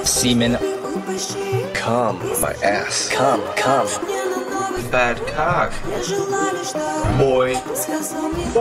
Semen. Come, my ass. Come. Bad cock. Boy.